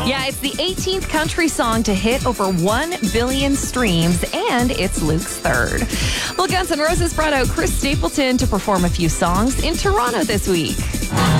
Yeah, it's the 18th country song to hit over 1 billion streams, and it's Luke's third. Well, Guns N' Roses brought out Chris Stapleton to perform a few songs in Toronto this week.